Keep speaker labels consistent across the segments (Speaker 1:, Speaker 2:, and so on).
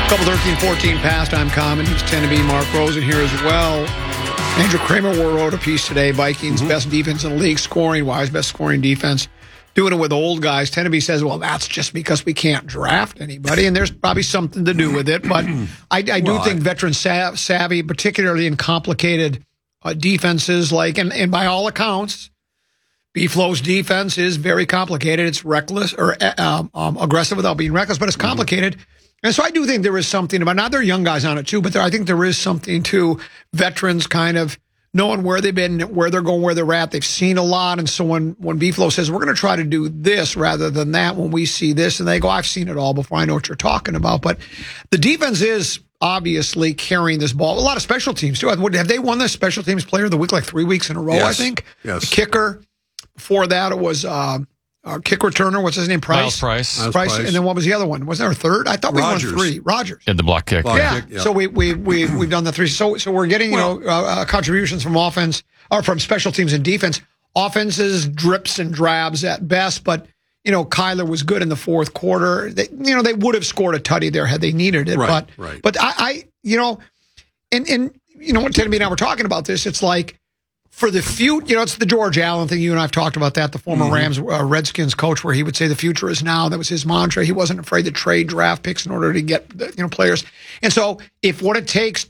Speaker 1: Couple 13-14 pastime comedies tend to be Mark Rosen here as well. Andrew Kramer wrote a piece today, Vikings best defense in the league, scoring-wise, best scoring defense. Doing it with old guys. Tenneby says, well, that's just because we can't draft anybody, and there's probably something to do with it. But I do think veteran savvy, particularly in complicated defenses, and by all accounts, B-Flow's defense is very complicated. It's reckless or aggressive without being reckless, but it's complicated. And so I do think there is something about, now there are young guys on it too, but I think there is something to veterans kind of knowing where they've been, where they're going, where they're at. They've seen a lot. And so when B-Flow says, we're going to try to do this rather than that, when we see this, and they go, I've seen it all before, I know what you're talking about. But the defense is obviously carrying this ball. A lot of special teams too. Have they won the special teams player of the week like 3 weeks in a row,
Speaker 2: yes.
Speaker 1: I think?
Speaker 2: Yes.
Speaker 1: The kicker. Before that, it was our kick returner, what's his name? Price.
Speaker 3: Price.
Speaker 1: And then what was the other one? Was there a third? I thought we won three. Rogers.
Speaker 3: Did the block kick.
Speaker 1: Yeah. So we've done the three. So we're getting contributions from offense or from special teams and defense. Offenses drips and drabs at best, but Kyler was good in the fourth quarter. They would have scored a tutty there had they needed it.
Speaker 2: Right.
Speaker 1: But and what Tenneby and I were talking about this. It's like, for the future, it's the George Allen thing. You and I have talked about that, the former Rams Redskins coach, where he would say the future is now. That was his mantra. He wasn't afraid to trade draft picks in order to get players. And so, if what it takes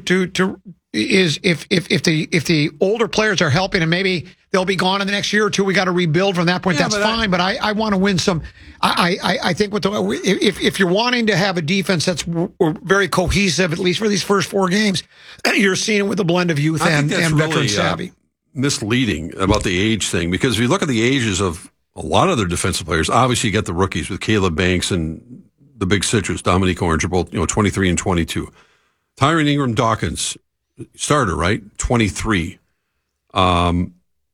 Speaker 1: is if the older players are helping, and maybe they'll be gone in the next year or two, we got to rebuild from that point. That's fine. But I want to win some. I think if you're wanting to have a defense that's very cohesive, at least for these first four games, you're seeing it with a blend of youth and veteran savvy.
Speaker 2: Misleading about the age thing, because if you look at the ages of a lot of their defensive players, obviously you get the rookies with Caleb Banks and the big citrus, Dominique Orange, are both 23 and 22. Tyron Ingram Dawkins, starter, right? 23. Jalen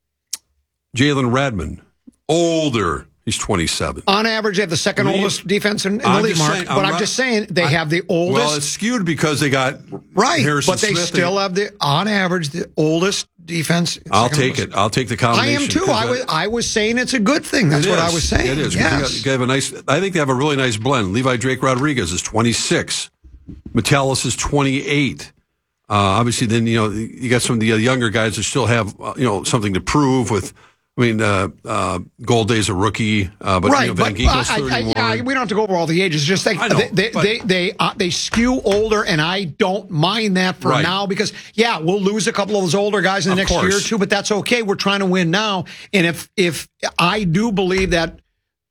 Speaker 2: Radman, older. He's 27.
Speaker 1: On average, they have the second oldest defense in the league, Mark. I'm just saying they have the oldest.
Speaker 2: Well, it's skewed because they got Harrison
Speaker 1: but they
Speaker 2: Smith
Speaker 1: still have on average, the oldest defense.
Speaker 2: I'll take it. I'll take the combination.
Speaker 1: I am too. I was saying it's a good thing. That's what I was saying.
Speaker 2: It is.
Speaker 1: Yes.
Speaker 2: You have I think they have a really nice blend. Levi Drake Rodriguez is 26. Metellus is 28. Obviously, then you got some of the younger guys that still have something to prove. With, Golday's a rookie, but Van Ginkel's 31.
Speaker 1: We don't have to go over all the ages. Just they skew older, and I don't mind that for now, because we'll lose a couple of those older guys in the next year or two, but that's okay. We're trying to win now, and if I do believe that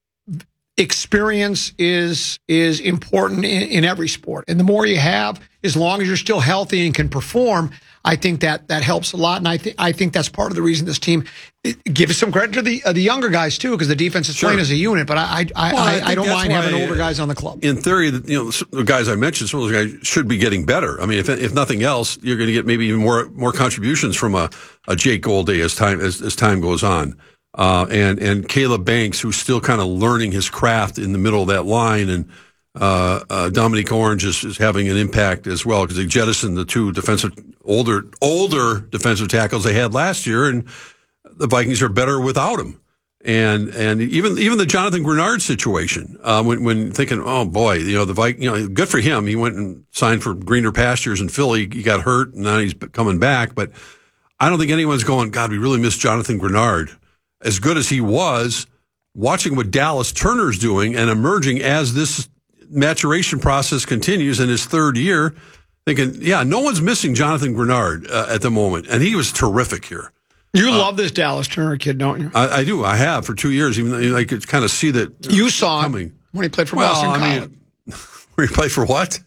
Speaker 1: experience is important in every sport, and the more you have, as long as you're still healthy and can perform, I think that helps a lot, and I think that's part of the reason this team gives some credit to the younger guys too, because the defense is playing as a unit. But I don't mind having older guys on the club.
Speaker 2: In theory, the guys I mentioned, some of those guys should be getting better. I mean, if nothing else, you're going to get maybe even more contributions from a Jake Golday as time goes on. And Caleb Banks, who's still kind of learning his craft in the middle of that line, and Dominique Orange is having an impact as well, because they jettisoned the two older defensive tackles they had last year, and the Vikings are better without him. And even the Jonathan Grenard situation, when thinking, oh boy, the Vikings, good for him, he went and signed for greener pastures in Philly. He got hurt, and now he's coming back. But I don't think anyone's going, God, we really miss Jonathan Grenard. As good as he was, watching what Dallas Turner's doing and emerging as this maturation process continues in his third year, thinking, no one's missing Jonathan Grenard at the moment. And he was terrific here.
Speaker 1: You love this Dallas Turner kid, don't you?
Speaker 2: I do. I have for 2 years, even though I could kind of see that
Speaker 1: you saw
Speaker 2: coming.
Speaker 1: Him when he played for Boston College.
Speaker 2: Where he played for what?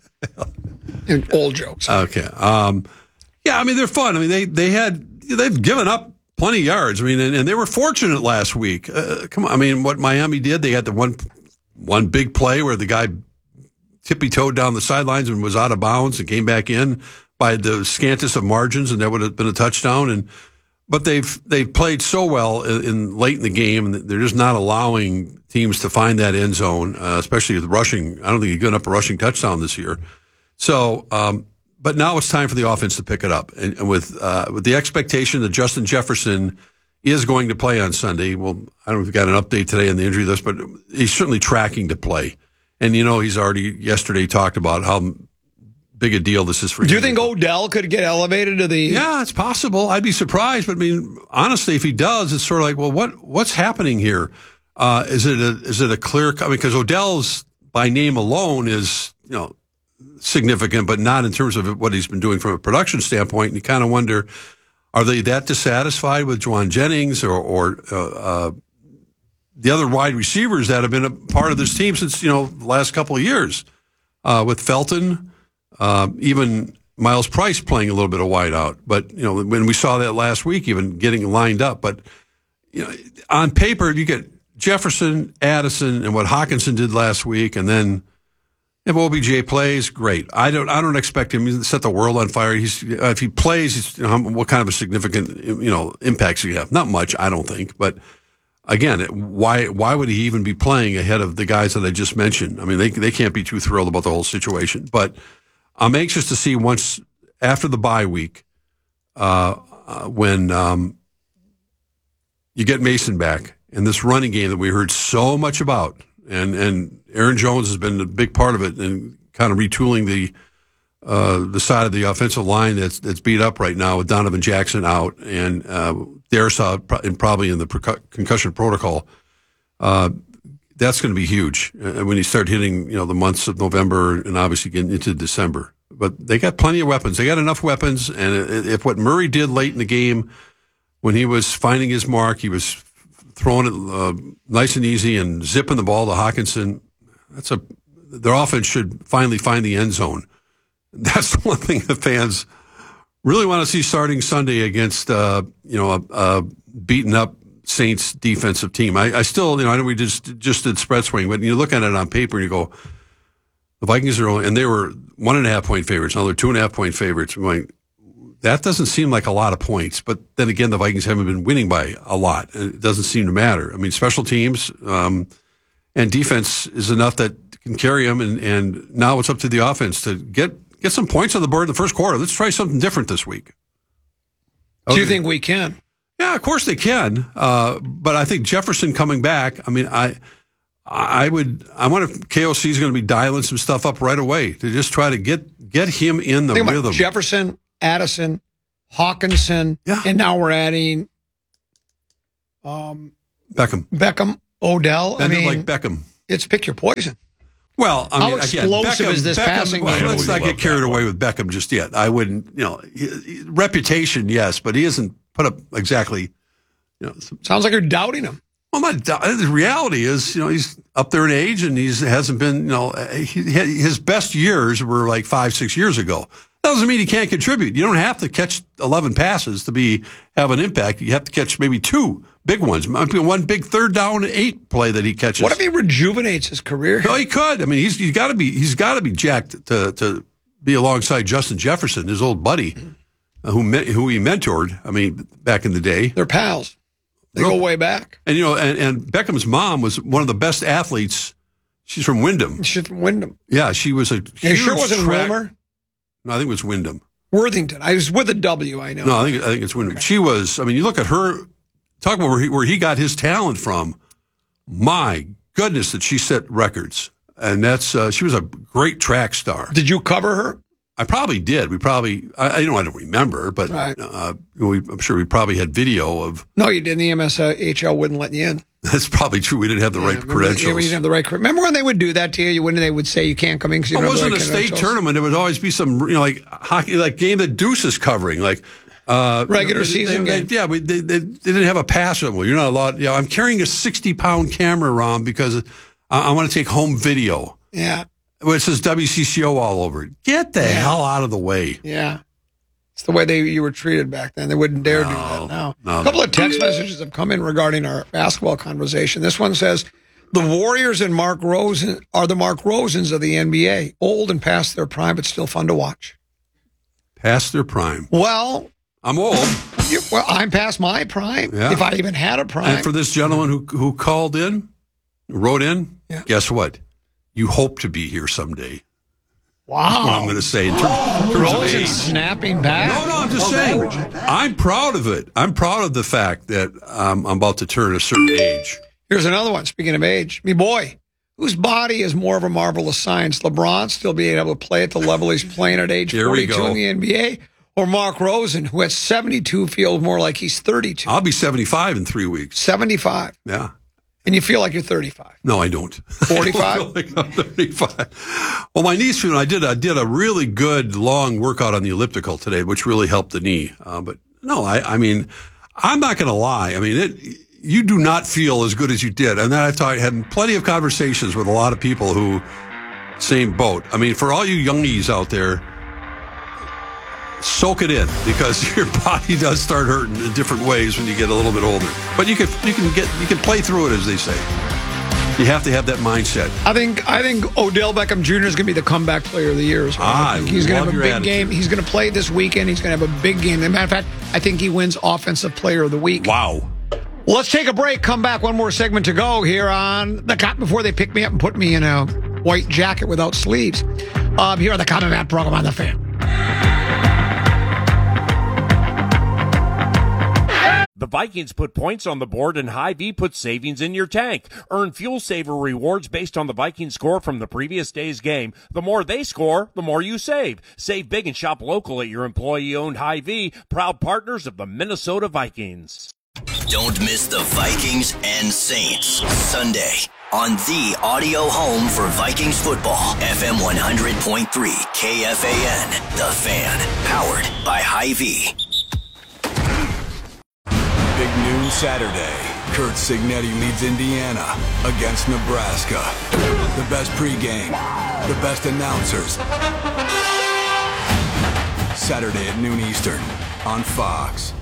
Speaker 1: Old jokes.
Speaker 2: Okay. They're fun. I mean, they've given up plenty of yards. I mean, and they were fortunate last week. Come on. I mean, what Miami did, they had the one big play where the guy tippy-toed down the sidelines and was out of bounds and came back in by the scantest of margins, and that would have been a touchdown. But they've played so well in late in the game, and they're just not allowing teams to find that end zone, especially with rushing. I don't think he's given up a rushing touchdown this year. So, but now it's time for the offense to pick it up, and with the expectation that Justin Jefferson is going to play on Sunday. Well, I don't know if we got an update today on the injury list, but he's certainly tracking to play. And, he's already yesterday talked about how big a deal this is for him.
Speaker 1: Do you think Odell could get elevated to the...
Speaker 2: Yeah, it's possible. I'd be surprised. But, honestly, if he does, it's sort of like, well, what's happening here? Is it a clear... because Odell's, by name alone, is, significant, but not in terms of what he's been doing from a production standpoint. And you kind of wonder, are they that dissatisfied with Juwan Jennings or the other wide receivers that have been a part of this team since, the last couple of years, with Felton, even Miles Price playing a little bit of wide out. But, when we saw that last week, even getting lined up. But, on paper, you get Jefferson, Addison, and what Hawkinson did last week, and then if OBJ plays, great. I don't expect him to set the world on fire. If he plays, what kind of a significant, impacts he have? Not much, I don't think. But again, why would he even be playing ahead of the guys that I just mentioned? They can't be too thrilled about the whole situation. But I'm anxious to see once after the bye week, when you get Mason back and this running game that we heard so much about, and Aaron Jones has been a big part of it and kind of retooling the side of the offensive line that's beat up right now with Donovan Jackson out and Darrisaw probably in the concussion protocol. That's going to be huge when you start hitting the months of November and obviously getting into December. But they got plenty of weapons. They got enough weapons, and if what Murray did late in the game when he was finding his mark, he was throwing it nice and easy and zipping the ball to Hawkinson. Their offense should finally find the end zone. That's the one thing the fans really want to see starting Sunday against a beaten up Saints defensive team. I still, I know we just did spread swing, but you look at it on paper and you go, the Vikings are only, and they were 1.5 point favorites. Now they're 2.5 point favorites. I'm going, that doesn't seem like a lot of points, but then again, the Vikings haven't been winning by a lot. It doesn't seem to matter. Special teams and defense is enough that can carry them, and now it's up to the offense to get some points on the board in the first quarter. Let's try something different this week.
Speaker 1: Okay. Do you think we can?
Speaker 2: Yeah, of course they can. But I think Jefferson coming back, I wonder if KOC is going to be dialing some stuff up right away to just try to get him in the rhythm.
Speaker 1: Jefferson, Addison, Hawkinson, and now we're adding Beckham, Odell.
Speaker 2: Like Beckham.
Speaker 1: It's pick your poison.
Speaker 2: Well,
Speaker 1: how explosive is this passing game?
Speaker 2: Let's not get carried away with Beckham just yet. I wouldn't, reputation, yes, but he hasn't put up exactly.
Speaker 1: Sounds like you're doubting him.
Speaker 2: Well, the reality is, he's up there in age, and hasn't been, his best years were like 5-6 years ago. That doesn't mean he can't contribute. You don't have to catch 11 passes to have an impact. You have to catch maybe 2 big ones. One big 3rd down 8 play that he catches.
Speaker 1: What if he rejuvenates his career?
Speaker 2: No, he could. He's got to be jacked to be alongside Justin Jefferson, his old buddy, who he mentored. Back in the day,
Speaker 1: they're pals. They go way back.
Speaker 2: And and Beckham's mom was one of the best athletes. She's from Wyndham. Yeah, she was a.
Speaker 1: You sure it wasn't Wilmer?
Speaker 2: No, I think it was Wyndham.
Speaker 1: Worthington. I was with a W, I know.
Speaker 2: No, I think it's Wyndham. Okay. She was, you look at her, talk about where he got his talent from. My goodness, that she set records. And that's, she was a great track star.
Speaker 1: Did you cover her?
Speaker 2: I probably did. I don't remember, but right. I'm sure we probably had video of.
Speaker 1: No, you didn't. The MSHL wouldn't let you in.
Speaker 2: That's probably true. We didn't have the right credentials.
Speaker 1: We didn't have the right. Remember when they would do that to you? They would say you can't come in because you don't have the right credentials. It wasn't a state tournament.
Speaker 2: It would always be some, like hockey, like game that Deuce is covering, like
Speaker 1: regular season game.
Speaker 2: Yeah, they didn't have a pass. Well, you're not allowed. I'm carrying a 60-pound camera around because I want to take home video.
Speaker 1: Yeah.
Speaker 2: Well, it says WCCO all over it. Get the hell out of the way.
Speaker 1: Yeah. It's the way you were treated back then. They wouldn't dare do that now. A couple of text messages have come in regarding our basketball conversation. This one says, the Warriors and Mark Rosen are the Mark Rosens of the NBA. Old and past their prime, but still fun to watch.
Speaker 2: Past their prime.
Speaker 1: Well,
Speaker 2: I'm old.
Speaker 1: I'm past my prime, if I even had a prime.
Speaker 2: And for this gentleman who called in, wrote in, guess what? You hope to be here someday.
Speaker 1: Wow.
Speaker 2: That's what I'm going to say. In terms of age.
Speaker 1: Snapping back?
Speaker 2: No, I'm just saying. I'm proud of it. I'm proud of the fact that I'm about to turn a certain age.
Speaker 1: Here's another one. Speaking of age, me boy, whose body is more of a marvelous science? LeBron still being able to play at the level he's playing at age 42 in the NBA? Or Mark Rosen, who at 72 feels more like he's 32?
Speaker 2: I'll be 75 in 3 weeks.
Speaker 1: 75.
Speaker 2: Yeah.
Speaker 1: And you feel like you're 35?
Speaker 2: No, I don't.
Speaker 1: 45?
Speaker 2: I don't feel like I'm 35. Well, my knee's feeling. I did a really good long workout on the elliptical today, which really helped the knee. But no, I mean, I'm not going to lie. I mean, you do not feel as good as you did. And then I've had plenty of conversations with a lot of people who, same boat. I mean, for all you youngies out there, soak it in, because your body does start hurting in different ways when you get a little bit older. But you can play through it, as they say. You have to have that mindset.
Speaker 1: I think Odell Beckham Jr. is going to be the comeback player of the year. So I think he's going to have a big game. He's going to play this weekend. He's going to have a big game. As a matter of fact, I think he wins Offensive Player of the Week.
Speaker 2: Wow.
Speaker 1: Let's take a break. Come back. One more segment to go here on The Cop before they pick me up and put me in a white jacket without sleeves. Here on the Common Man program on The Fan.
Speaker 3: The Vikings put points on the board and Hy-Vee put savings in your tank. Earn Fuel Saver rewards based on the Vikings score from the previous day's game. The more they score, the more you save. Save big and shop local at your employee-owned Hy-Vee, proud partners of the Minnesota Vikings.
Speaker 4: Don't miss the Vikings and Saints Sunday on the audio home for Vikings football. FM 100.3 KFAN, The Fan, powered by Hy-Vee.
Speaker 5: Big noon Saturday. Curt Cignetti leads Indiana against Nebraska. The best pregame, the best announcers. Saturday at noon Eastern on Fox.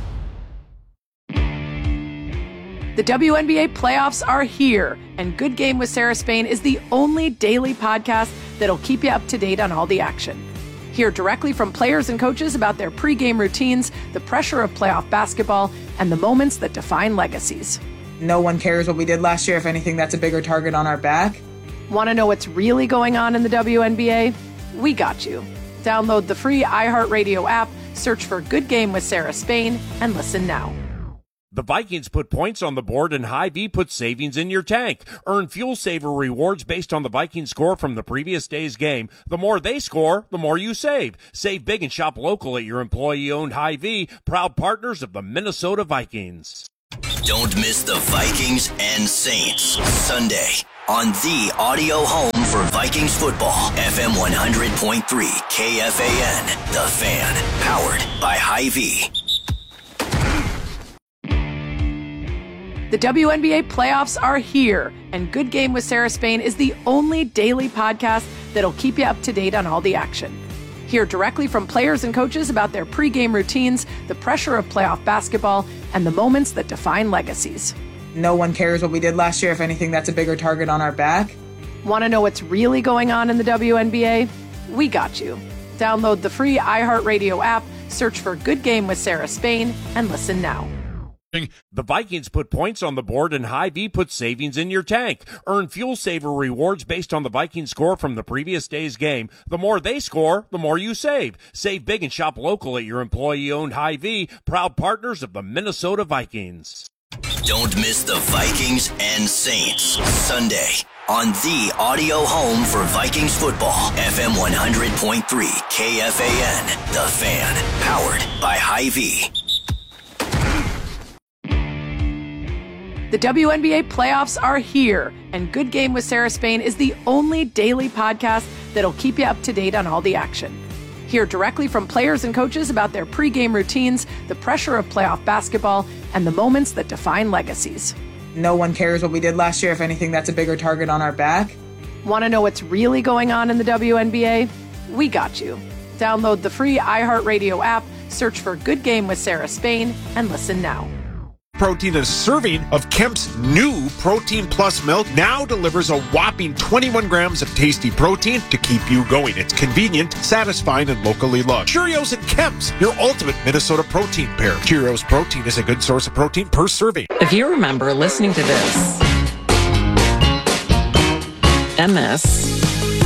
Speaker 6: The WNBA playoffs are here, and Good Game with Sarah Spain is the only daily podcast that'll keep you up to date on all the action. Hear directly from players and coaches about their pregame routines, the pressure of playoff basketball, and the moments that define legacies.
Speaker 7: No one cares what we did last year. If anything, that's a bigger target on our back.
Speaker 6: Want to know what's really going on in the WNBA? We got you. Download the free iHeartRadio app, search for Good Game with Sarah Spain, and listen now.
Speaker 3: The Vikings put points on the board and Hy-Vee put savings in your tank. Earn Fuel Saver rewards based on the Vikings score from the previous day's game. The more they score, the more you save. Save big and shop local at your employee-owned Hy-Vee, proud partners of the Minnesota Vikings.
Speaker 4: Don't miss the Vikings and Saints Sunday on the audio home for Vikings football. FM 100.3 KFAN, The Fan, powered by Hy-Vee.
Speaker 6: The WNBA playoffs are here, and Good Game with Sarah Spain is the only daily podcast that'll keep you up to date on all the action. Hear directly from players and coaches about their pregame routines, the pressure of playoff basketball, and the moments that define legacies.
Speaker 7: No one cares what we did last year. If anything, that's a bigger target on our back.
Speaker 6: Want to know what's really going on in the WNBA? We got you. Download the free iHeartRadio app, search for Good Game with Sarah Spain, and listen now.
Speaker 3: The Vikings put points on the board and Hy-Vee put savings in your tank. Earn Fuel Saver rewards based on the Vikings score from the previous day's game. The more they score, the more you save. Save big and shop local at your employee-owned Hy-Vee, proud partners of the Minnesota Vikings.
Speaker 4: Don't miss the Vikings and Saints Sunday on the audio home for Vikings football. FM 100.3 KFAN, The Fan, powered by Hy-Vee.
Speaker 6: The WNBA playoffs are here, and Good Game with Sarah Spain is the only daily podcast that'll keep you up to date on all the action. Hear directly from players and coaches about their pregame routines, the pressure of playoff basketball, and the moments that define legacies.
Speaker 7: No one cares what we did last year. If anything, that's a bigger target on our back.
Speaker 6: Want to know what's really going on in the WNBA? We got you. Download the free iHeartRadio app, search for Good Game with Sarah Spain, and listen now.
Speaker 8: Protein, a serving of Kemp's new Protein Plus milk now delivers a whopping 21 grams of tasty protein to keep you going. It's convenient, satisfying, and locally loved. Cheerios and Kemp's, your ultimate Minnesota protein pair. Cheerios Protein is a good source of protein per serving.
Speaker 9: If you remember listening to this, MS,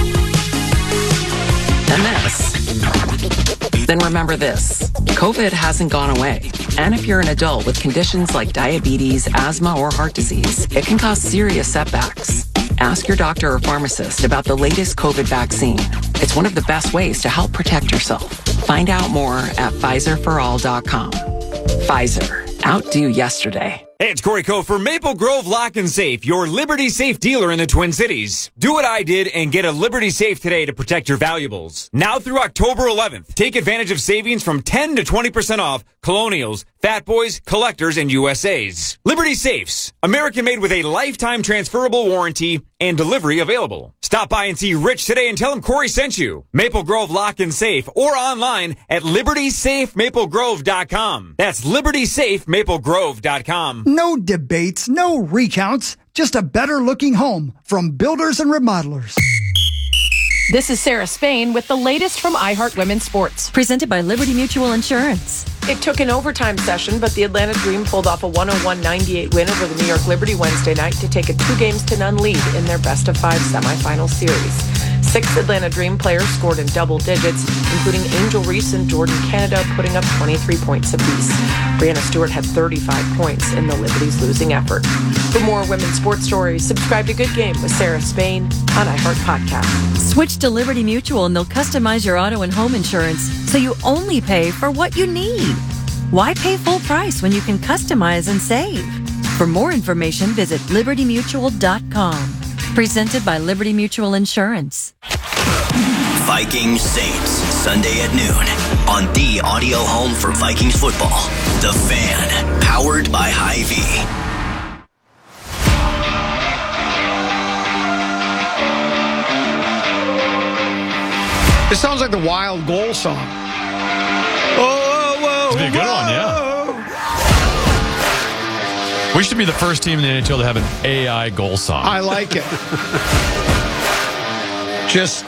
Speaker 9: then remember this. COVID hasn't gone away. And if you're an adult with conditions like diabetes, asthma, or heart disease, it can cause serious setbacks. Ask your doctor or pharmacist about the latest COVID vaccine. It's one of the best ways to help protect yourself. Find out more at PfizerForAll.com. Pfizer. Outdo yesterday.
Speaker 10: Hey, it's Corey Coe for Maple Grove Lock and Safe, your Liberty Safe dealer in the Twin Cities. Do what I did and get a Liberty Safe today to protect your valuables. Now through October 11th, take advantage of savings from 10 to 20% off Colonials, Fat Boys, Collectors, and USAs. Liberty Safes, American made with a lifetime transferable warranty and delivery available. Stop by and see Rich today and tell him Corey sent you. Maple Grove Lock and Safe or online at LibertySafeMapleGrove.com. That's LibertySafeMapleGrove.com.
Speaker 11: No debates, no recounts, just a better-looking home from Builders and Remodelers.
Speaker 6: This is Sarah Spain with the latest from iHeart Women's Sports.
Speaker 12: Presented by Liberty Mutual Insurance.
Speaker 6: It took an overtime session, but the Atlanta Dream pulled off a 101-98 win over the New York Liberty Wednesday night to take a 2-0 lead in their best-of-5 semifinal series. 6 Atlanta Dream players scored in double digits, including Angel Reese and Jordan Canada putting up 23 points apiece. Brianna Stewart had 35 points in the Liberty's losing effort. For more women's sports stories, subscribe to Good Game with Sarah Spain on iHeart Podcast.
Speaker 12: Switch to Liberty Mutual and they'll customize your auto and home insurance so you only pay for what you need. Why pay full price when you can customize and save? For more information, visit libertymutual.com. Presented by Liberty Mutual Insurance.
Speaker 4: Vikings Saints, Sunday at noon on the audio home for Vikings football. The Fan, powered by Hy-Vee.
Speaker 1: It sounds like the Wild Goal song. Oh,
Speaker 13: it's a good one, yeah. We should be the first team in the NHL to have an AI goal song.
Speaker 1: I like it. Just,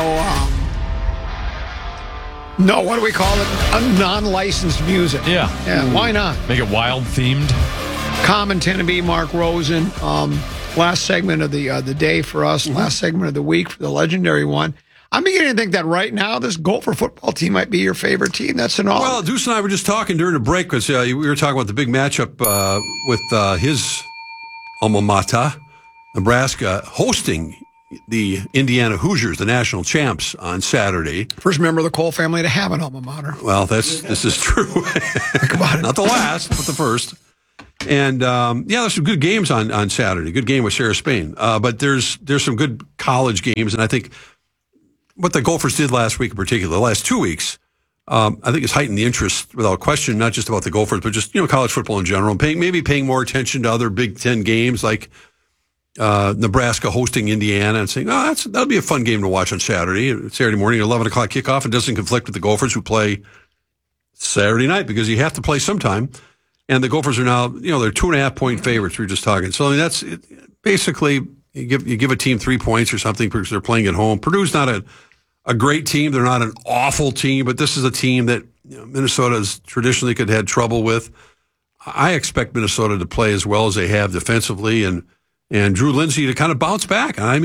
Speaker 1: no, what do we call it? Non-licensed music.
Speaker 13: Yeah.
Speaker 1: Yeah, why not?
Speaker 13: Make it wild themed.
Speaker 1: Common Teneby, Mark Rosen. Last segment of the day for us, last segment of the week for the legendary one. I'm beginning to think that right now this Gopher football team might be your favorite team. That's an all.
Speaker 2: Well, Deuce and I were just talking during the break because we were talking about the big matchup with his alma mater, Nebraska, hosting the Indiana Hoosiers, the national champs, on Saturday.
Speaker 1: First member of the Cole family to have an alma mater.
Speaker 2: Well, this is true.
Speaker 1: Think about it.
Speaker 2: Not the last, but the first. And there's some good games on Saturday. Good game with Sarah Spain. But there's some good college games, and I think what the Gophers did last week in particular, the last 2 weeks, I think has heightened the interest without question, not just about the Gophers, but just college football in general. Maybe paying more attention to other Big Ten games like Nebraska hosting Indiana and saying, that'll be a fun game to watch on Saturday morning, 11 o'clock kickoff. It doesn't conflict with the Gophers who play Saturday night because you have to play sometime. And the Gophers are now, they're 2.5-point favorites. We were just talking. So I mean, that's basically you give a team 3 points or something because they're playing at home. Purdue's not a great team. They're not an awful team, but this is a team that Minnesota's traditionally could have had trouble with. I expect Minnesota to play as well as they have defensively and Drew Lindsay to kind of bounce back. I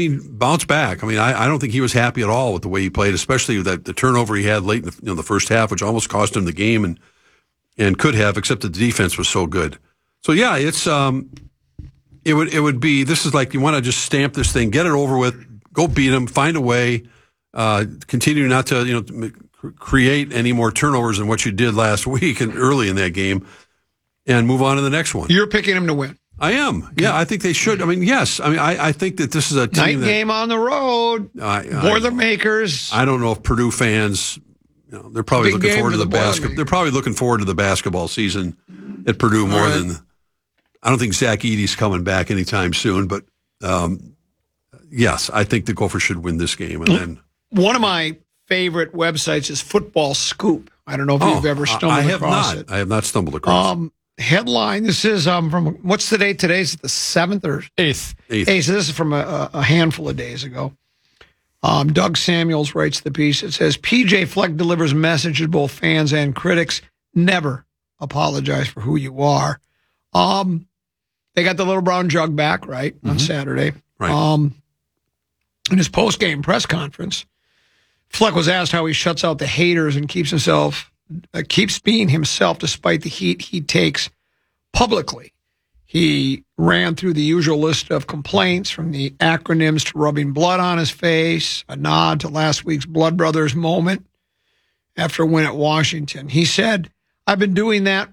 Speaker 2: don't think he was happy at all with the way he played, especially the turnover he had late in the first half, which almost cost him the game and could have, except that the defense was so good. So yeah, it's it would be, this is like you want to just stamp this thing, get it over with, go beat them, find a way, continue not to create any more turnovers than what you did last week and early in that game, and move on to the next one.
Speaker 1: You're picking them to win.
Speaker 2: I am. Yeah, I think they should. I mean, yes. I mean, I think that this is a team
Speaker 1: night game on the road. Boilermakers.
Speaker 2: I don't know if Purdue fans, they're probably looking forward to the basketball. They're probably looking forward to the basketball season at Purdue more than. I don't think Zach Edey's coming back anytime soon, but yes, I think the Gophers should win this game. And then
Speaker 1: one of my favorite websites is Football Scoop. I don't know if you've ever stumbled across it.
Speaker 2: I have not stumbled across it.
Speaker 1: Headline, this is from, what's the date today? Is it the 7th or
Speaker 13: 8th?
Speaker 1: 8th. So this is from a handful of days ago. Doug Samuels writes the piece. It says, PJ Fleck delivers message to both fans and critics. Never apologize for who you are. They got the little brown jug back, right, on Saturday.
Speaker 2: Right.
Speaker 1: In his post-game press conference, Fleck was asked how he shuts out the haters and keeps being himself despite the heat he takes publicly. He ran through the usual list of complaints, from the acronyms to rubbing blood on his face, a nod to last week's Blood Brothers moment after a win at Washington. He said, I've been doing that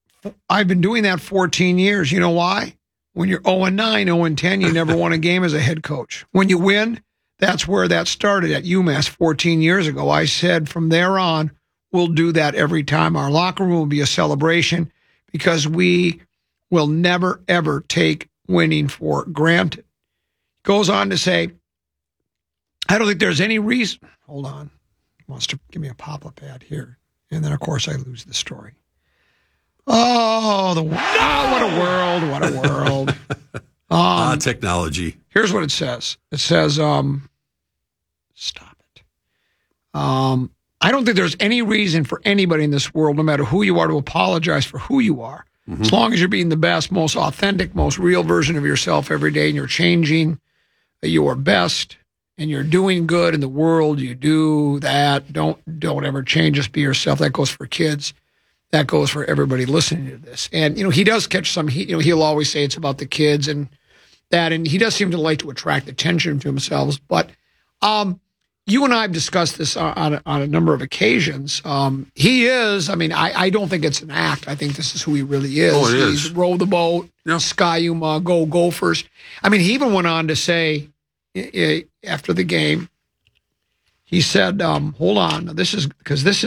Speaker 1: 14 years. You know why? When you're 0-9, 0-10, you never won a game as a head coach. When you win, that's where that started at UMass 14 years ago. I said, from there on, we'll do that every time. Our locker room will be a celebration because we will never, ever take winning for granted. Goes on to say, I don't think there's any reason. Hold on. He wants to give me a pop-up ad here. And then, of course, I lose the story. Oh, what a world. What a world.
Speaker 2: Technology.
Speaker 1: Here's what it says. It says, stop it. I don't think there's any reason for anybody in this world, no matter who you are, to apologize for who you are. Mm-hmm. As long as you're being the best, most authentic, most real version of yourself every day, and you're changing your best, and you're doing good in the world, you do that. Don't ever change. Just be yourself. That goes for kids. That goes for everybody listening to this. And, he does catch some heat. He'll always say it's about the kids and that, and he does seem to like to attract attention to himself. But you and I have discussed this on a number of occasions. He is, I don't think it's an act. I think this is who he really is.
Speaker 2: Oh, it is.
Speaker 1: He's row the boat, Ski-U-Mah, go Gophers. He even went on to say after the game, he said, hold on, this is,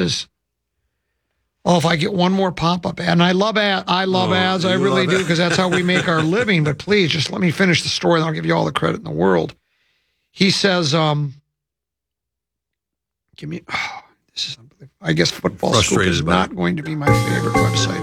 Speaker 1: if I get one more pop-up ad, and I love ads, I really do, because that's how we make our living, but please, just let me finish the story, and I'll give you all the credit in the world. He says, this is unbelievable. I guess Football Scoop is not going to be my favorite website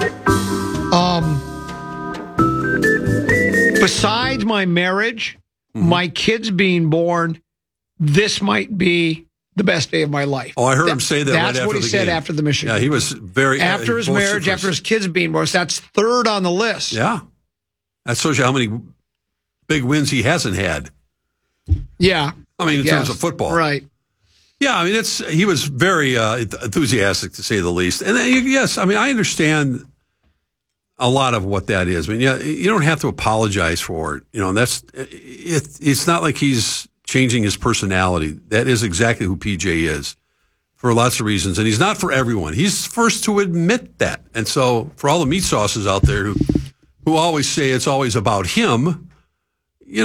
Speaker 1: anymore. Besides my marriage, my kids being born, this might be the best day of my life.
Speaker 2: Oh, I heard him say that right after the game.
Speaker 1: That's what he said after the Michigan.
Speaker 2: Yeah, he was very...
Speaker 1: After his marriage, after his kids being born, that's third on the list.
Speaker 2: Yeah. That shows you how many big wins he hasn't had.
Speaker 1: Yeah.
Speaker 2: In terms of football.
Speaker 1: Right.
Speaker 2: Yeah, he was very enthusiastic, to say the least. And yes, I understand a lot of what that is. You don't have to apologize for it. It's not like he's changing his personality. That is exactly who PJ is, for lots of reasons. And he's not for everyone. He's first to admit that. And so for all the meat sauces out there who always say it's always about him, he's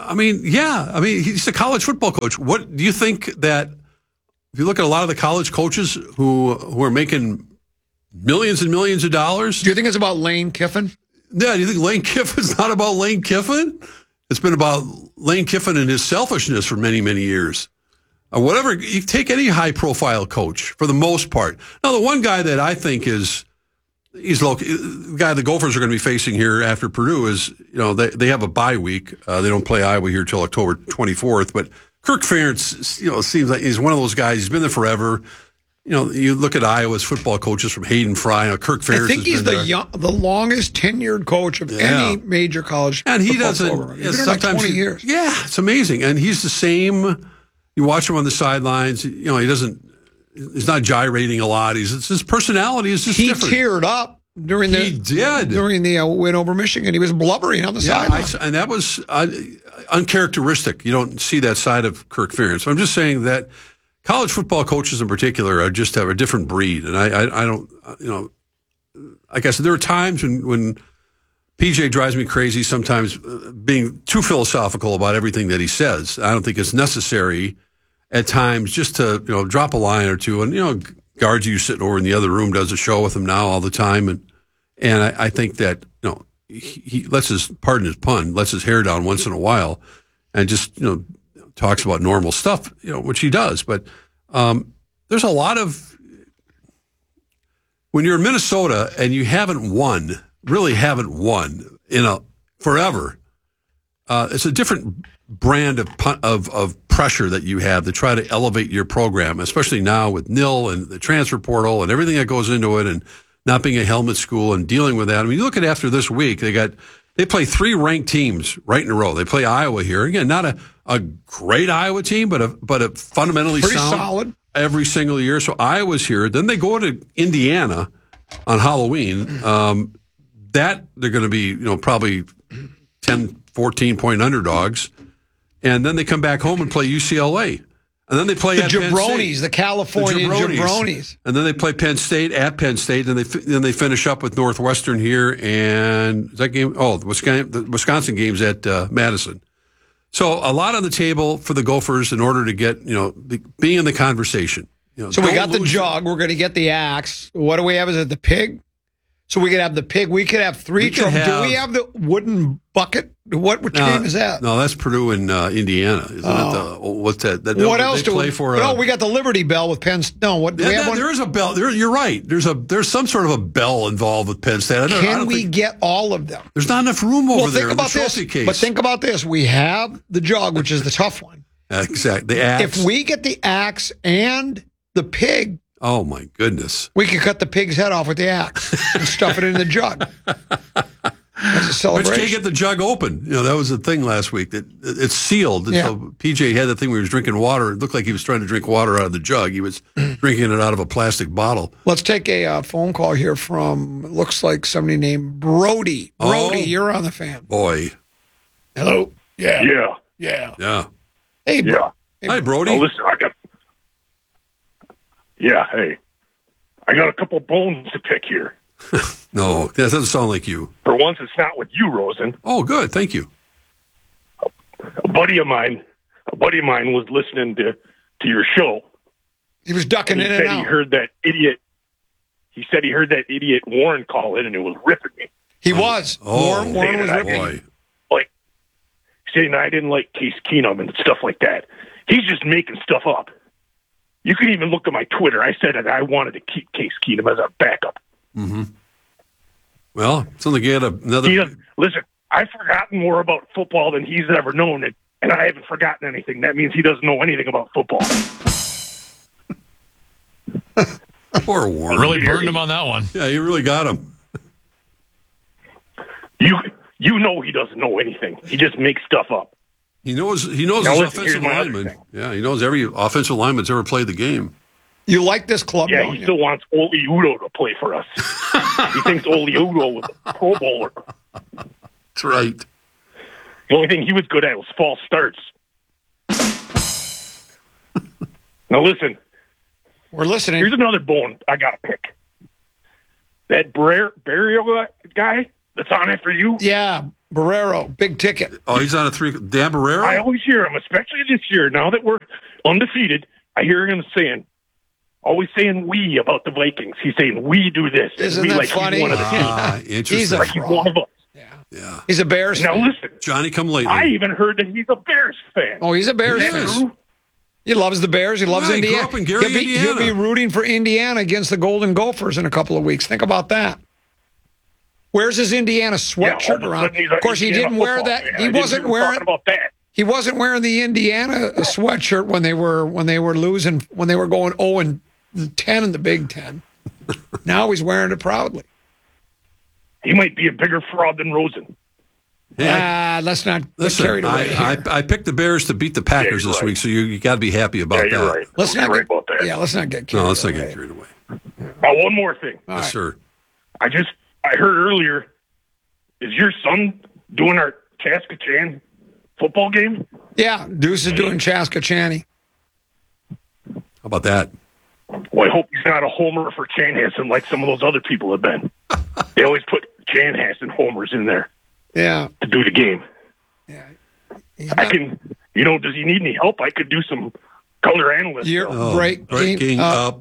Speaker 2: a college football coach. What do you think that, if you look at a lot of the college coaches who are making millions and millions of dollars.
Speaker 1: Do you think it's about Lane Kiffin?
Speaker 2: Yeah, do you think Lane Kiffin's not about Lane Kiffin? It's been about Lane Kiffin and his selfishness for many, many years. Whatever, you take any high-profile coach, for the most part. Now, the one guy that I think he's local, the guy the Gophers are going to be facing here after Purdue is, they have a bye week. They don't play Iowa here till October 24th, but Kirk Ferentz, seems like he's one of those guys. He's been there forever. You look at Iowa's football coaches from Hayden Fry. Kirk Ferentz.
Speaker 1: I think he's the longest tenured coach of any major college.
Speaker 2: And he doesn't.
Speaker 1: He's been like 20 years.
Speaker 2: Yeah, it's amazing. And he's the same. You watch him on the sidelines. He doesn't. He's not gyrating a lot. His personality is just different.
Speaker 1: He teared up during the win over Michigan. He was blubbering on the sideline,
Speaker 2: and that was uncharacteristic. You don't see that side of Kirk Ferentz. So I'm just saying that college football coaches in particular have a different breed, and I don't, like I said, there are times when PJ drives me crazy. Sometimes being too philosophical about everything that he says. I don't think it's necessary at times just to drop a line or two. And Guardsy, sitting over in the other room, does a show with him now all the time, and I think that he lets his hair down once in a while, and just talks about normal stuff, which he does. But there's a lot of, when you're in Minnesota and you really haven't won forever, it's a different brand of pressure that you have to try to elevate your program, especially now with NIL and the transfer portal and everything that goes into it, and not being a helmet school and dealing with that. You look at after this week, they play 3 ranked teams right in a row. They play Iowa here. Again, not a great Iowa team, but a fundamentally
Speaker 1: pretty solid
Speaker 2: every single year. So Iowa's here. Then they go to Indiana on Halloween. that they're going to be, probably 10, 14-point underdogs. And then they come back home and play UCLA. And then they play
Speaker 1: the
Speaker 2: at Penn State.
Speaker 1: jabronis, the California jabronis.
Speaker 2: And then they play Penn State at Penn State, and then they finish up with Northwestern here. And is that game? Oh, the Wisconsin game's at Madison. So a lot on the table for the Gophers in order to get being in the conversation.
Speaker 1: So we got the jug. We're going to get the axe. What do we have? Is it the pig? So we could have the pig. We could have three. Do we have the wooden bucket? What team is that?
Speaker 2: No, that's Purdue and Indiana. Isn't it? What's that?
Speaker 1: What else do we
Speaker 2: play for?
Speaker 1: No, we got the Liberty Bell with Penn. No, what? Do we have one?
Speaker 2: There is a bell. You're right. There's some sort of a bell involved with Penn State.
Speaker 1: Can we get all of them?
Speaker 2: There's not enough room over there.
Speaker 1: Think about this. But think about this. We have the jug, which is the tough one.
Speaker 2: Exactly. The axe.
Speaker 1: If we get the axe and the pig.
Speaker 2: Oh, my goodness.
Speaker 1: We could cut the pig's head off with the axe and stuff it in the jug. That's a celebration.
Speaker 2: But you can't get the jug open. That was the thing last week. That it's sealed. Yeah. So PJ had the thing where he was drinking water. It looked like he was trying to drink water out of the jug. He was drinking it out of a plastic bottle.
Speaker 1: Let's take a phone call here from, looks like somebody named Brody. Brody, you're on the Fan.
Speaker 2: Boy.
Speaker 1: Hello?
Speaker 14: Yeah.
Speaker 1: Hey,
Speaker 14: yeah.
Speaker 2: Hi, Brody.
Speaker 14: Oh, listen, hey. I got a couple bones to pick here.
Speaker 2: No, that doesn't sound like you.
Speaker 14: For once, it's not with you, Rosen.
Speaker 2: Oh, good. Thank you.
Speaker 14: A buddy of mine was listening to your show.
Speaker 1: He was ducking in and out.
Speaker 14: He heard that idiot. He said he heard that idiot Warren call in, and it was ripping me.
Speaker 1: He was. Warren was ripping me.
Speaker 14: Like, saying I didn't like Case Keenum and stuff like that. He's just making stuff up. You can even look at my Twitter. I said that I wanted to keep Case Keenum as our backup.
Speaker 2: Mm-hmm. Well, it's only get another.
Speaker 14: Listen, I've forgotten more about football than he's ever known, and I haven't forgotten anything. That means he doesn't know anything about football.
Speaker 2: Poor Warren.
Speaker 13: Really burned him on that one.
Speaker 2: Yeah, you really got him.
Speaker 14: You know he doesn't know anything. He just makes stuff up.
Speaker 2: He knows his offensive lineman. Yeah, he knows every offensive lineman that's ever played the game.
Speaker 1: You like this club,
Speaker 14: yeah, he still wants Oli Udoh to play for us. He thinks Oli Udoh was a Pro Bowler.
Speaker 2: That's right.
Speaker 14: The only thing he was good at was false starts. Now listen.
Speaker 1: We're listening.
Speaker 14: Here's another bone I got to pick. That Barrio guy that's on after you?
Speaker 1: Yeah, Barrero, big ticket.
Speaker 2: Oh, he's on a three. Dan Barrero?
Speaker 14: I always hear him, especially this year. Now that we're undefeated, I hear him always saying we about the Vikings. He's saying we do this.
Speaker 1: Isn't that funny?
Speaker 14: He's one of the team.
Speaker 2: Interesting.
Speaker 14: He's one of us.
Speaker 2: Yeah.
Speaker 1: He's a Bears fan.
Speaker 14: Now listen.
Speaker 2: Johnny come lately.
Speaker 14: I even heard that he's a Bears fan.
Speaker 1: Oh, he's a Bears fan. He loves the Bears. He loves Indiana.
Speaker 2: He grew up in Gary, Indiana.
Speaker 1: He'll be rooting for Indiana against the Golden Gophers in a couple of weeks. Think about that. Where's his Indiana sweatshirt around? Of course, he didn't wear that. He wasn't wearing
Speaker 14: about that.
Speaker 1: He wasn't wearing the Indiana sweatshirt when they were losing, when they were going 0-10 in the Big Ten. Now he's wearing it proudly.
Speaker 14: He might be a bigger fraud than Rosen.
Speaker 1: Yeah, let's carry it away.
Speaker 2: I picked the Bears to beat the Packers this week, so you got to be happy about that.
Speaker 14: You're right.
Speaker 1: Let's not
Speaker 14: get about that.
Speaker 1: Yeah, let's not get carried away.
Speaker 2: No, let's not get carried away.
Speaker 14: Now, one more thing.
Speaker 2: Yes, sir.
Speaker 14: I heard earlier, is your son doing our Chaskatchan football game?
Speaker 1: Yeah, Deuce is doing Chaskatchani.
Speaker 2: How about that?
Speaker 14: Well, I hope he's not a homer for Chanhassen like some of those other people have been. They always put Chanhassen homers in there.
Speaker 1: Yeah.
Speaker 14: To do the game.
Speaker 1: Yeah.
Speaker 14: I can, does he need any help? I could do some color analyst.
Speaker 2: Breaking up.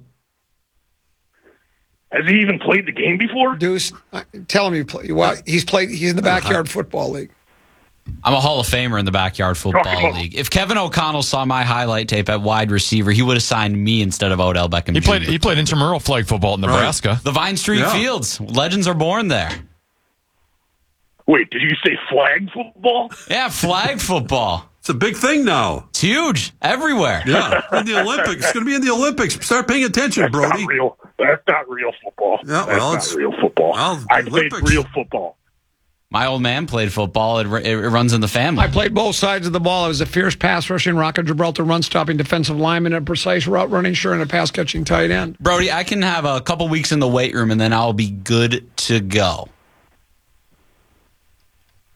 Speaker 14: Has he even played the game before?
Speaker 1: Deuce, tell him he's in the Backyard Football League.
Speaker 15: I'm a Hall of Famer in the Backyard Football League. If Kevin O'Connell saw my highlight tape at wide receiver, he would have signed me instead of Odell Beckham Jr.
Speaker 13: He played intramural flag football in Nebraska.
Speaker 15: Right. The Vine Street Fields. Legends are born there.
Speaker 14: Wait, did you say flag football?
Speaker 15: Yeah, flag football.
Speaker 2: It's a big thing now.
Speaker 15: It's huge. Everywhere.
Speaker 2: Yeah, in the Olympics. It's going to be in the Olympics. Start paying attention, Brody.
Speaker 14: That's not real football.
Speaker 2: Yeah,
Speaker 14: that's not real football. I played real football.
Speaker 15: My old man played football. It runs in the family.
Speaker 1: I played both sides of the ball. I was a fierce pass-rushing, Rock of Gibraltar run-stopping defensive lineman, a precise route-running, and a pass-catching tight end.
Speaker 15: Brody, I can have a couple weeks in the weight room, and then I'll be good to go.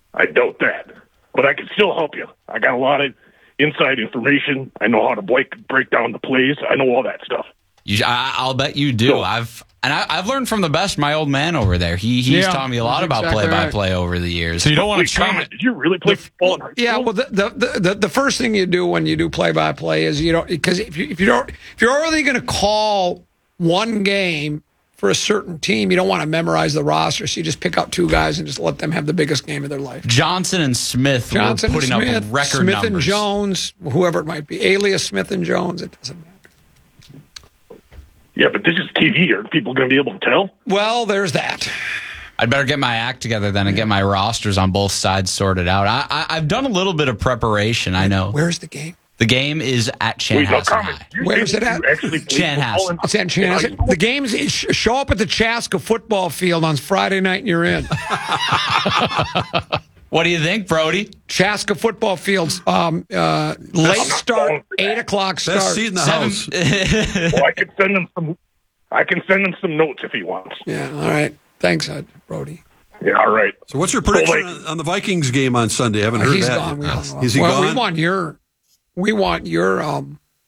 Speaker 14: I doubt that. But I can still help you. I got a lot of inside information. I know how to break down the plays. I know all that stuff.
Speaker 15: I'll bet you do.
Speaker 14: So,
Speaker 15: I've learned from the best. My old man over there. He's taught me a lot about play-by-play over the years.
Speaker 13: So you don't want to train it.
Speaker 14: Did you really play football in high school?
Speaker 1: Yeah, well, the first thing you do when you do play-by-play is because if you're only going to call one game for a certain team, you don't want to memorize the roster, so you just pick out two guys and just let them have the biggest game of their life.
Speaker 15: Johnson and Smith were putting up record
Speaker 1: Smith
Speaker 15: numbers.
Speaker 1: and Jones, whoever it might be, alias Smith and Jones, it doesn't matter.
Speaker 14: Yeah, but this is TV. Are people going to be able to tell?
Speaker 1: Well, there's that.
Speaker 15: I'd better get my act together then and get my rosters on both sides sorted out. I've done a little bit of preparation, I know.
Speaker 1: Where's the game?
Speaker 15: The game is at Chanhassen High.
Speaker 1: Where is it at?
Speaker 15: Chanhassen.
Speaker 1: It's at Chanhassen. The games show up at the Chaska football field on Friday night and you're in.
Speaker 15: What do you think, Brody?
Speaker 1: Chaska football fields, late start, 8 o'clock start.
Speaker 2: Best seat in the house.
Speaker 14: Well, I can send him some notes if he wants.
Speaker 1: Yeah, all right. Thanks, Brody.
Speaker 14: Yeah, all right.
Speaker 2: So what's your prediction on the Vikings game on Sunday? I haven't heard that.
Speaker 1: Gone.
Speaker 2: Is he gone?
Speaker 1: We want your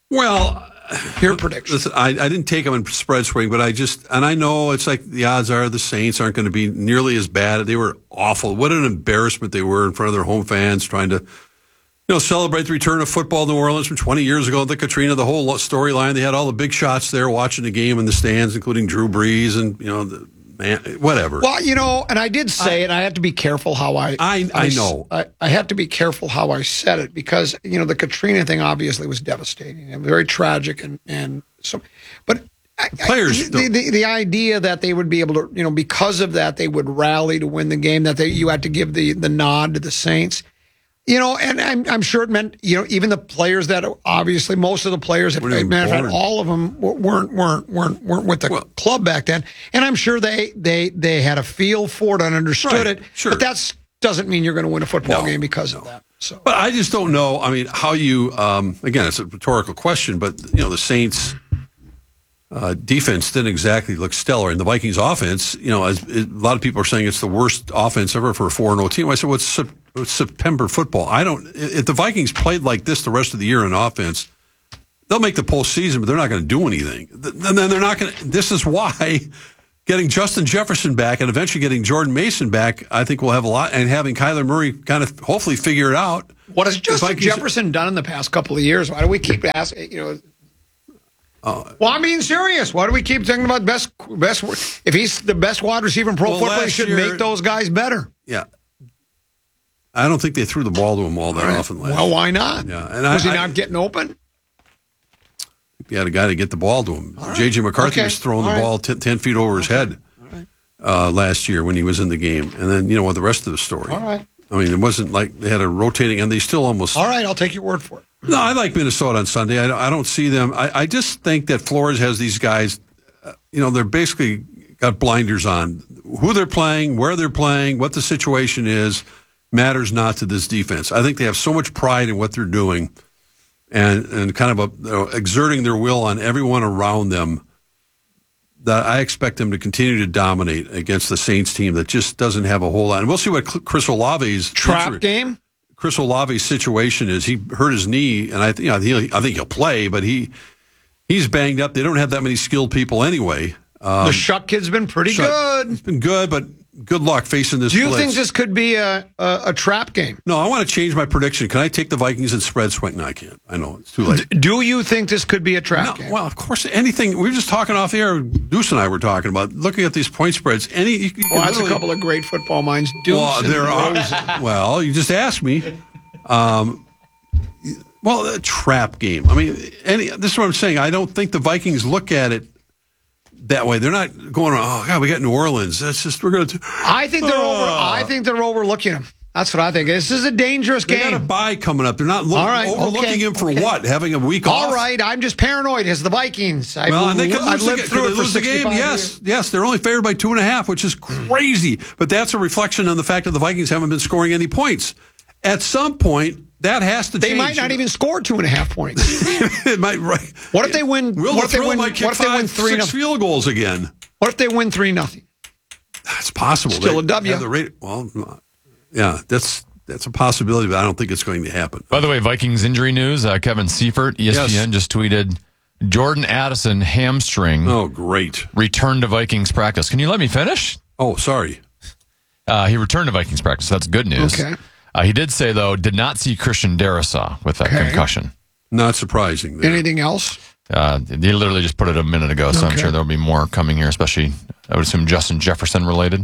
Speaker 1: your prediction.
Speaker 2: Listen, I didn't take him in spread swing, but I know it's like the odds are the Saints aren't going to be nearly as bad. They were awful. What an embarrassment they were in front of their home fans trying to, celebrate the return of football to New Orleans from 20 years ago. The Katrina, the whole storyline. They had all the big shots there watching the game in the stands, including Drew Brees and, whatever.
Speaker 1: Well, and I did say it. I have to be careful how I
Speaker 2: know.
Speaker 1: I have to be careful how I said it because, the Katrina thing obviously was devastating and very tragic. And so, but
Speaker 2: players,
Speaker 1: the idea that they would be able to, because of that, they would rally to win the game, that you had to give the nod to the Saints. And I'm sure it meant, even the players that obviously most of the players, matter of fact, all of them weren't with the club back then. And I'm sure they had a feel for it and understood it.
Speaker 2: Sure.
Speaker 1: But that doesn't mean you're going to win a football game because of that. So,
Speaker 2: but I just don't know. I mean, how you, again, it's a rhetorical question, but, the Saints defense didn't exactly look stellar. And the Vikings offense, a lot of people are saying it's the worst offense ever for a 4-0 team. I said, what's September football? If the Vikings played like this the rest of the year in offense, they'll make the postseason, but they're not going to do anything. And then they're not going to. This is why getting Justin Jefferson back and eventually getting Jordan Mason back, I think we'll have a lot. And having Kyler Murray kind of hopefully figure it out.
Speaker 1: What has Justin Jefferson done in the past couple of years? Why do we keep asking? Well, I'm being serious. Why do we keep talking about best? If he's the best wide receiver in pro football, he should make those guys better.
Speaker 2: Yeah. I don't think they threw the ball to him all that often last year.
Speaker 1: Well, why not?
Speaker 2: Yeah, and
Speaker 1: was he not getting open?
Speaker 2: He had a guy to get the ball to him. J.J. McCarthy was throwing the ball 10 feet over his head last year when he was in the game. And then, the rest of the story.
Speaker 1: All right.
Speaker 2: I mean, it wasn't like they had a rotating, and they still almost...
Speaker 1: All right, I'll take your word for it.
Speaker 2: No, I like Minnesota on Sunday. I don't see them. I just think that Flores has these guys, they're basically got blinders on. Who they're playing, where they're playing, what the situation is, matters not to this defense. I think they have so much pride in what they're doing and kind of exerting their will on everyone around them that I expect them to continue to dominate against the Saints team that just doesn't have a whole lot. And we'll see what Chris Olave's
Speaker 1: game.
Speaker 2: Chris Olave's situation is. He hurt his knee, and I think he'll play, but he's banged up. They don't have that many skilled people anyway.
Speaker 1: The Shuck kid's been pretty good.
Speaker 2: He's been good, but good luck facing this.
Speaker 1: Do you
Speaker 2: blitz.
Speaker 1: think this could be a trap game?
Speaker 2: No, I want to change my prediction. Can I take the Vikings and spread swing? No, I can't. I know it's too late.
Speaker 1: Do you think this could be a trap game?
Speaker 2: Well, of course, anything. We were just talking off the air. Deuce and I were talking about looking at these point spreads.
Speaker 1: That's a couple of great football minds. Deuce
Speaker 2: there are. Well, you just asked me. A trap game. I mean, this is what I'm saying. I don't think the Vikings look at it that way. They're not going, oh, God, we got New Orleans. That's just, we're going to.
Speaker 1: I think they're overlooking them. That's what I think. This is a dangerous game.
Speaker 2: They got a bye coming up. They're not overlooking him for what? Having a week off?
Speaker 1: All right, I'm just paranoid as the Vikings.
Speaker 2: They could lose the game. Yes, they're only favored by 2.5, which is crazy. But that's a reflection on the fact that the Vikings haven't been scoring any points. At some point, that has to change.
Speaker 1: They might not even score 2.5 points.
Speaker 2: It might, right.
Speaker 1: What if they win? What if they win
Speaker 2: 3-6 field goals again?
Speaker 1: What if they win 3-0?
Speaker 2: That's possible.
Speaker 1: Still a W.
Speaker 2: Well, Yeah, that's a possibility, but I don't think it's going to happen.
Speaker 13: By the way, Vikings injury news. Kevin Seifert, ESPN, just tweeted, Jordan Addison hamstring.
Speaker 2: Oh, great.
Speaker 13: Returned to Vikings practice. Can you let me finish?
Speaker 2: Oh, sorry.
Speaker 13: He returned to Vikings practice. That's good news.
Speaker 1: Okay.
Speaker 13: He did say, though, did not see Christian Darrisaw with that concussion.
Speaker 2: Not surprising. There.
Speaker 1: Anything else?
Speaker 13: He literally just put it a minute ago, so I'm sure there'll be more coming here, especially, I would assume, Justin Jefferson related.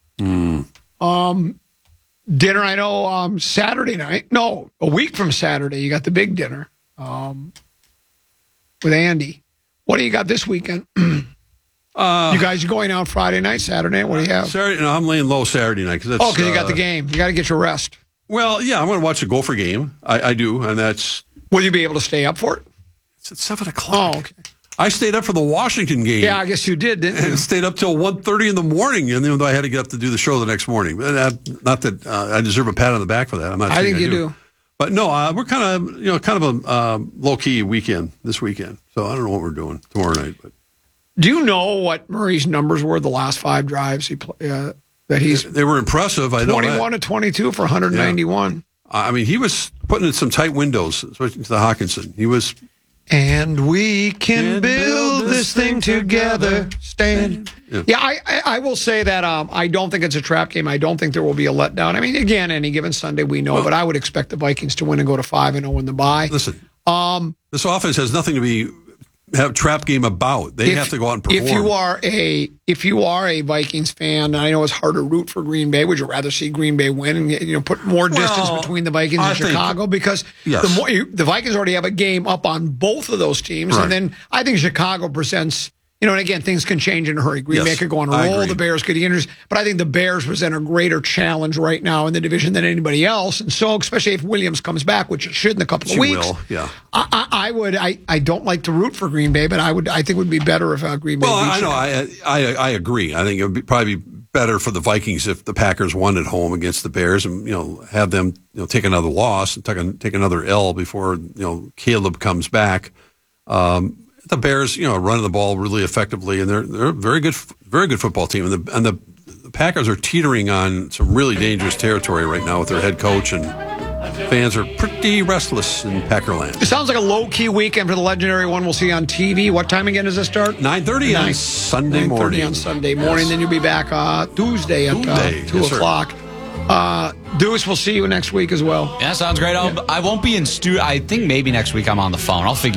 Speaker 1: Dinner, I know, Saturday night. No, a week from Saturday, you got the big dinner with Andy. What do you got this weekend? You guys are going out Friday night, Saturday night? What do you have?
Speaker 2: Saturday. No, I'm laying low Saturday night.
Speaker 1: Because you got the game. You got to get your rest.
Speaker 2: Well, yeah, I'm going to watch the Gopher game. I do, and that's...
Speaker 1: Will you be able to stay up for it?
Speaker 2: It's at 7 o'clock.
Speaker 1: Oh, okay.
Speaker 2: I stayed up for the Washington game.
Speaker 1: Yeah, I guess you did, didn't you?
Speaker 2: And stayed up till 1:30 in the morning, and then I had to get up to do the show the next morning. Not that I deserve a pat on the back for that. I'm not.
Speaker 1: I think you do.
Speaker 2: But no, we're kind of a low key weekend this weekend. So I don't know what we're doing tomorrow night. But
Speaker 1: do you know what Murray's numbers were the last 5 drives that he's?
Speaker 2: They were impressive. I know
Speaker 1: 21 to 22 for 191.
Speaker 2: Yeah. I mean, he was putting in some tight windows, especially to the Hawkinson. He was.
Speaker 1: And we can build this thing together. Stand. Yeah, I will say that I don't think it's a trap game. I don't think there will be a letdown. I mean, again, any given Sunday we know, but I would expect the Vikings to win and go to 5-0 in the bye.
Speaker 2: Listen, this offense has nothing to have trap game about. They have to go out and perform.
Speaker 1: If you are a Vikings fan, I know it's hard to root for Green Bay. Would you rather see Green Bay win and put more distance between the Vikings and Chicago? Because the Vikings already have a game up on both of those teams, and then I think Chicago presents. And again, things can change in a hurry. Green Bay could go on a roll. The Bears could get injured. But I think the Bears present a greater challenge right now in the division than anybody else. And so, especially if Williams comes back, which it should in a couple of weeks. I don't like to root for Green Bay, but I think it would be better if Green Bay beat
Speaker 2: Chicago. I agree. I think it would probably be better for the Vikings if the Packers won at home against the Bears and, have them, take another loss and take another L before, Caleb comes back. The Bears, running the ball really effectively, and they're a very good football team. And the Packers are teetering on some really dangerous territory right now with their head coach, and fans are pretty restless in Packerland.
Speaker 1: It sounds like a low-key weekend for the legendary one we'll see on TV. What time again does it start?
Speaker 2: 9:30 on Sunday morning.
Speaker 1: 9:30 on Sunday morning. Then you'll be back Tuesday at 2 o'clock. Deuce, we'll see you next week as well.
Speaker 15: Yeah, sounds great. I won't be in studio. I think maybe next week I'm on the phone. I'll figure